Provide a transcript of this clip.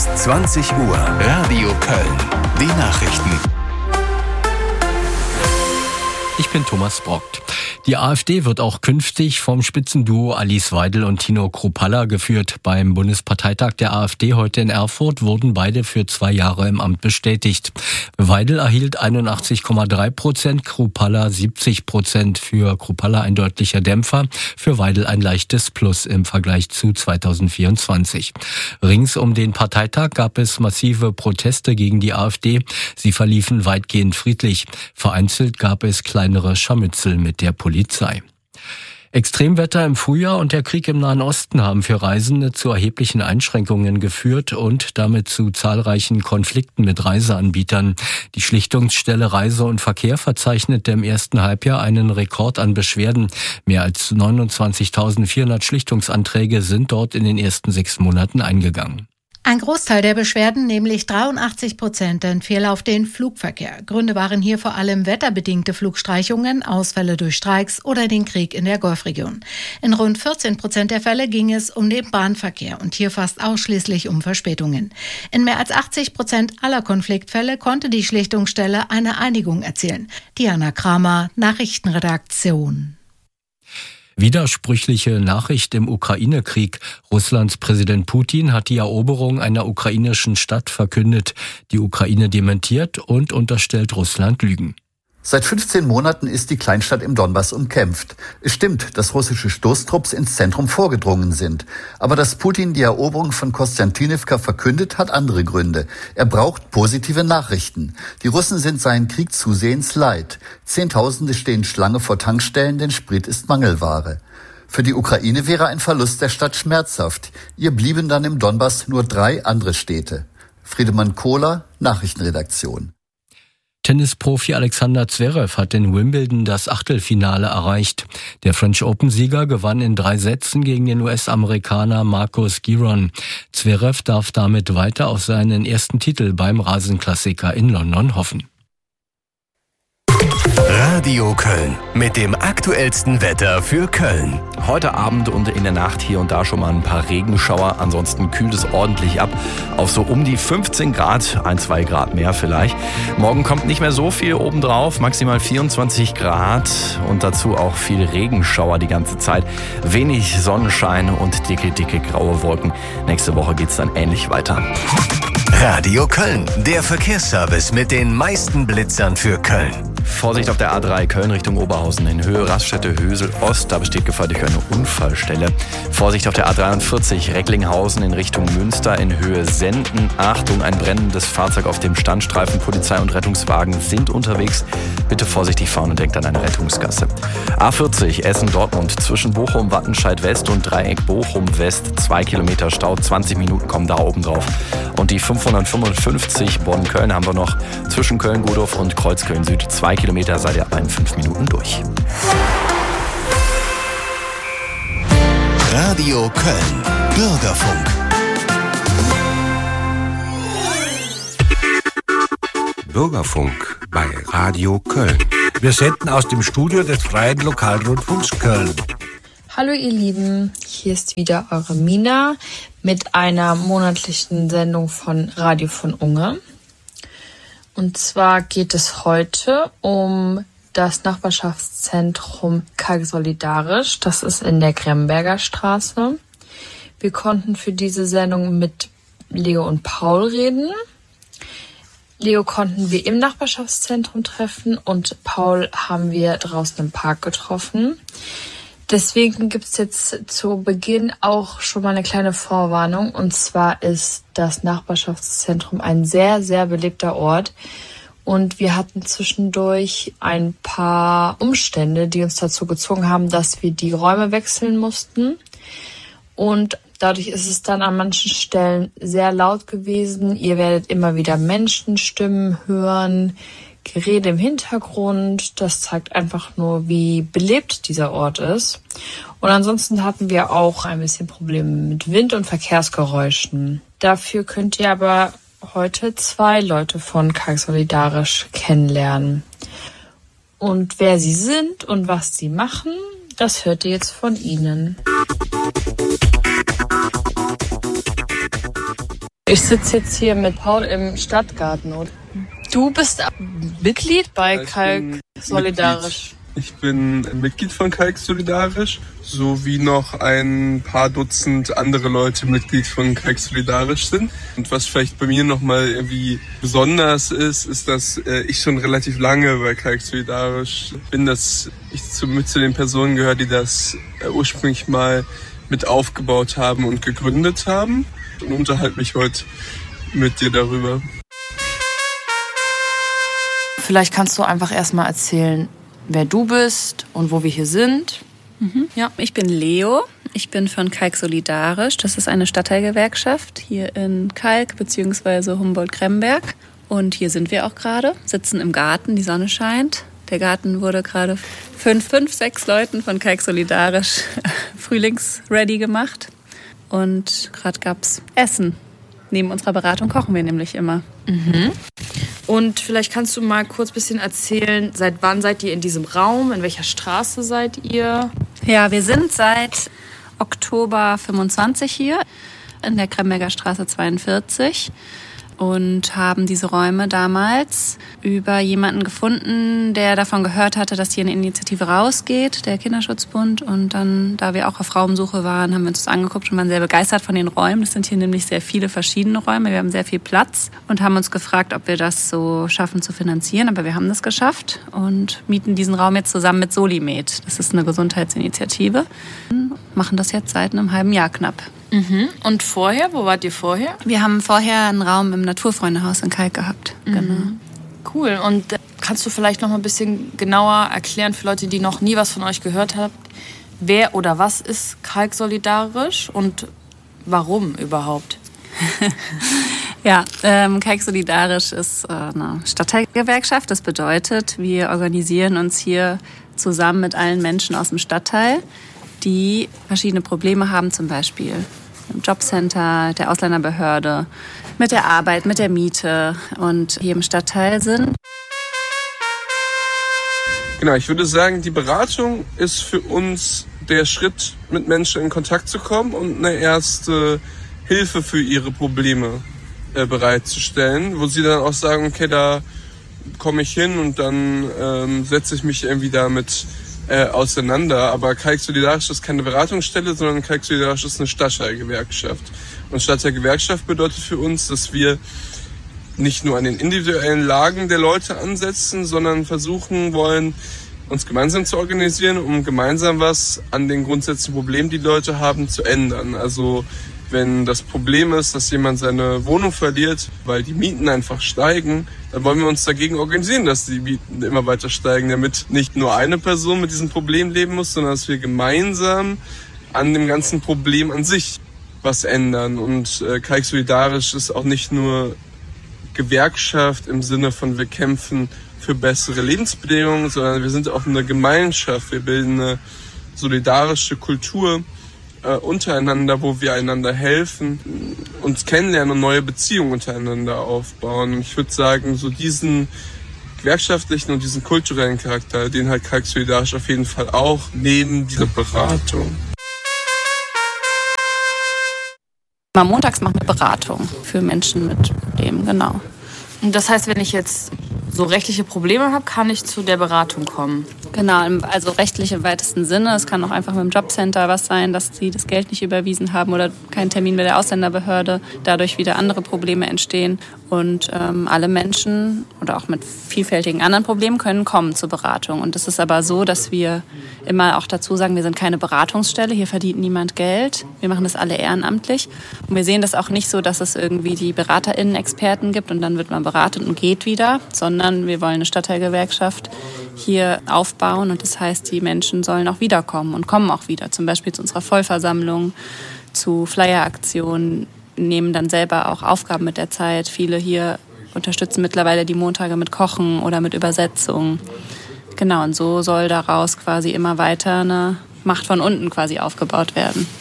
20 Uhr, Radio Köln. Die Nachrichten. Ich bin Thomas Brockt. Die AfD wird auch künftig vom Spitzenduo Alice Weidel und Tino Kruppalla geführt. Beim Bundesparteitag der AfD heute in Erfurt wurden beide für 2 Jahre im Amt bestätigt. Weidel erhielt 81,3%, Kruppalla 70%. Für Kruppalla ein deutlicher Dämpfer, für Weidel ein leichtes Plus im Vergleich zu 2024. Rings um den Parteitag gab es massive Proteste gegen die AfD. Sie verliefen weitgehend friedlich. Vereinzelt gab es kleinere Scharmützel mit der Polizei. Extremwetter im Frühjahr und der Krieg im Nahen Osten haben für Reisende zu erheblichen Einschränkungen geführt und damit zu zahlreichen Konflikten mit Reiseanbietern. Die Schlichtungsstelle Reise und Verkehr verzeichnete im ersten Halbjahr einen Rekord an Beschwerden. Mehr als 29.400 Schlichtungsanträge sind dort in den ersten 6 Monaten eingegangen. Ein Großteil der Beschwerden, nämlich 83%, entfiel auf den Flugverkehr. Gründe waren hier vor allem wetterbedingte Flugstreichungen, Ausfälle durch Streiks oder den Krieg in der Golfregion. In rund 14% der Fälle ging es um den Bahnverkehr und hier fast ausschließlich um Verspätungen. In mehr als 80% aller Konfliktfälle konnte die Schlichtungsstelle eine Einigung erzielen. Diana Kramer, Nachrichtenredaktion. Widersprüchliche Nachricht im Ukraine-Krieg. Russlands Präsident Putin hat die Eroberung einer ukrainischen Stadt verkündet. Die Ukraine dementiert und unterstellt Russland Lügen. Seit 15 Monaten ist die Kleinstadt im Donbass umkämpft. Es stimmt, dass russische Stoßtrupps ins Zentrum vorgedrungen sind. Aber dass Putin die Eroberung von Konstantinivka verkündet, hat andere Gründe. Er braucht positive Nachrichten. Die Russen sind seinen Krieg zusehends leid. Zehntausende stehen Schlange vor Tankstellen, denn Sprit ist Mangelware. Für die Ukraine wäre ein Verlust der Stadt schmerzhaft. Ihr blieben dann im Donbass nur 3 andere Städte. Friedemann Kohler, Nachrichtenredaktion. Tennisprofi Alexander Zverev hat in Wimbledon das Achtelfinale erreicht. Der French Open-Sieger gewann in 3 Sätzen gegen den US-Amerikaner Marcus Giron. Zverev darf damit weiter auf seinen ersten Titel beim Rasenklassiker in London hoffen. Radio Köln mit dem aktuellsten Wetter für Köln. Heute Abend und in der Nacht hier und da schon mal ein paar Regenschauer. Ansonsten kühlt es ordentlich ab auf so um die 15 Grad, 1-2 Grad mehr vielleicht. Morgen kommt nicht mehr so viel obendrauf, maximal 24 Grad und dazu auch viel Regenschauer die ganze Zeit. Wenig Sonnenschein und dicke graue Wolken. Nächste Woche geht's dann ähnlich weiter. Radio Köln, der Verkehrsservice mit den meisten Blitzern für Köln. Vorsicht auf der A3 Köln Richtung Oberhausen in Höhe Raststätte Hösel Ost, da besteht Gefahr durch eine Unfallstelle. Vorsicht auf der A43 Recklinghausen in Richtung Münster in Höhe Senden. Achtung, ein brennendes Fahrzeug auf dem Standstreifen. Polizei und Rettungswagen sind unterwegs. Bitte vorsichtig fahren und denkt an eine Rettungsgasse. A40 Essen-Dortmund zwischen Bochum-Wattenscheid West und Dreieck Bochum-West. 2 Kilometer Stau, 20 Minuten kommen da oben drauf. Und die 555 Bonn-Köln haben wir noch zwischen Köln-Godorf und Kreuzköln-Süd. 2 Kilometer seid ihr in 5 Minuten durch. Radio Köln. Bürgerfunk. Bürgerfunk bei Radio Köln. Wir senden aus dem Studio des Freien Lokalrundfunks Köln. Hallo ihr Lieben, hier ist wieder eure Mina mit einer monatlichen Sendung von Radio von Unge. Und zwar geht es heute um das Nachbarschaftszentrum Kalk Solidarisch. Das ist in der Gremberger Straße. Wir konnten für diese Sendung mit Leo und Paul reden. Leo konnten wir im Nachbarschaftszentrum treffen und Paul haben wir draußen im Park getroffen. Deswegen gibt es jetzt zu Beginn auch schon mal eine kleine Vorwarnung. Und zwar ist das Nachbarschaftszentrum ein sehr, sehr belebter Ort. Und wir hatten zwischendurch ein paar Umstände, die uns dazu gezwungen haben, dass wir die Räume wechseln mussten. Und dadurch ist es dann an manchen Stellen sehr laut gewesen. Ihr werdet immer wieder Menschenstimmen hören, Gerede im Hintergrund. Das zeigt einfach nur, wie belebt dieser Ort ist. Und ansonsten hatten wir auch ein bisschen Probleme mit Wind- und Verkehrsgeräuschen. Dafür könnt ihr aber heute 2 Leute von Kalk Solidarisch kennenlernen. Und wer sie sind und was sie machen, das hört ihr jetzt von ihnen. Ich sitze jetzt hier mit Paul im Stadtgarten. Du bist Mitglied bei Kalk Solidarisch. Ich bin Mitglied von Kalk Solidarisch, sowie noch ein paar Dutzend andere Leute Mitglied von Kalk Solidarisch sind. Und was vielleicht bei mir nochmal irgendwie besonders ist, dass ich schon relativ lange bei Kalk Solidarisch bin, dass ich mit zu den Personen gehöre, die das ursprünglich mal mit aufgebaut haben und gegründet haben. Und unterhalte mich heute mit dir darüber. Vielleicht kannst du einfach erstmal erzählen, wer du bist und wo wir hier sind. Ja, ich bin Leo. Ich bin von Kalk Solidarisch. Das ist eine Stadtteilgewerkschaft hier in Kalk bzw. Humboldt-Kremberg. Und hier sind wir auch gerade, sitzen im Garten, die Sonne scheint. Der Garten wurde gerade 6 Leuten von Kalk Solidarisch frühlingsready gemacht. Und gerade gab's Essen. Neben unserer Beratung kochen wir nämlich immer. Und vielleicht kannst du mal kurz ein bisschen erzählen, seit wann seid ihr in diesem Raum? In welcher Straße seid ihr? Ja, wir sind seit Oktober 25 hier in der Kremberger Straße 42 und haben diese Räume damals über jemanden gefunden, der davon gehört hatte, dass hier eine Initiative rausgeht, der Kinderschutzbund. Und dann, da wir auch auf Raumsuche waren, haben wir uns das angeguckt und waren sehr begeistert von den Räumen. Es sind hier nämlich sehr viele verschiedene Räume. Wir haben sehr viel Platz und haben uns gefragt, ob wir das so schaffen zu finanzieren. Aber wir haben das geschafft und mieten diesen Raum jetzt zusammen mit Solimed. Das ist eine Gesundheitsinitiative. Machen das jetzt seit einem halben Jahr knapp. Und vorher? Wo wart ihr vorher? Wir haben vorher einen Raum im Naturfreundehaus in Kalk gehabt. Genau. Cool. Und kannst du vielleicht noch mal ein bisschen genauer erklären für Leute, die noch nie was von euch gehört haben, wer oder was ist Kalk Solidarisch und warum überhaupt? Ja, Kalk Solidarisch ist eine Stadtteilgewerkschaft. Das bedeutet, wir organisieren uns hier zusammen mit allen Menschen aus dem Stadtteil, die verschiedene Probleme haben, zum Beispiel im Jobcenter, der Ausländerbehörde, mit der Arbeit, mit der Miete und hier im Stadtteil sind. Genau, ich würde sagen, die Beratung ist für uns der Schritt, mit Menschen in Kontakt zu kommen und eine erste Hilfe für ihre Probleme bereitzustellen, wo sie dann auch sagen, okay, da komme ich hin und dann setze ich mich irgendwie damit auseinander. Aber Kalk Solidarisch ist keine Beratungsstelle, sondern Kalk Solidarisch ist eine Stadtteilgewerkschaft. Und Stadtteilgewerkschaft bedeutet für uns, dass wir nicht nur an den individuellen Lagen der Leute ansetzen, sondern versuchen wollen, uns gemeinsam zu organisieren, um gemeinsam was an den grundsätzlichen Problemen, die Leute haben, zu ändern. Also wenn das Problem ist, dass jemand seine Wohnung verliert, weil die Mieten einfach steigen, dann wollen wir uns dagegen organisieren, dass die Mieten immer weiter steigen, damit nicht nur eine Person mit diesem Problem leben muss, sondern dass wir gemeinsam an dem ganzen Problem an sich was ändern. Und Kalk Solidarisch ist auch nicht nur Gewerkschaft im Sinne von wir kämpfen für bessere Lebensbedingungen, sondern wir sind auch eine Gemeinschaft. Wir bilden eine solidarische Kultur untereinander, wo wir einander helfen, uns kennenlernen und neue Beziehungen untereinander aufbauen. Und ich würde sagen, so diesen gewerkschaftlichen und diesen kulturellen Charakter, den hat Kalk Solidarisch auf jeden Fall auch neben dieser Beratung. Mal montags machen wir Beratung für Menschen mit Problemen, genau. Und das heißt, wenn ich jetzt so rechtliche Probleme habe, kann ich zu der Beratung kommen? Genau, also rechtlich im weitesten Sinne. Es kann auch einfach mit dem Jobcenter was sein, dass sie das Geld nicht überwiesen haben oder keinen Termin bei der Ausländerbehörde, dadurch wieder andere Probleme entstehen. Und alle Menschen oder auch mit vielfältigen anderen Problemen können kommen zur Beratung. Und es ist aber so, dass wir immer auch dazu sagen, wir sind keine Beratungsstelle, hier verdient niemand Geld. Wir machen das alle ehrenamtlich. Und wir sehen das auch nicht so, dass es irgendwie die BeraterInnen-Experten gibt und dann wird man beraten und geht wieder, sondern wir wollen eine Stadtteilgewerkschaft hier aufbauen und das heißt, die Menschen sollen auch wiederkommen und kommen auch wieder, zum Beispiel zu unserer Vollversammlung, zu Flyer-Aktionen, nehmen dann selber auch Aufgaben mit der Zeit. Viele hier unterstützen mittlerweile die Montage mit Kochen oder mit Übersetzung. Genau, und so soll daraus quasi immer weiter eine Macht von unten quasi aufgebaut werden.